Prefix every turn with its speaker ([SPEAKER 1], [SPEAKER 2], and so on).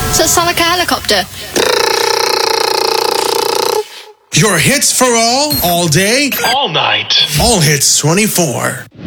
[SPEAKER 1] So it's like a helicopter.
[SPEAKER 2] Your hits for all day,
[SPEAKER 3] all night.
[SPEAKER 2] All Hits 24.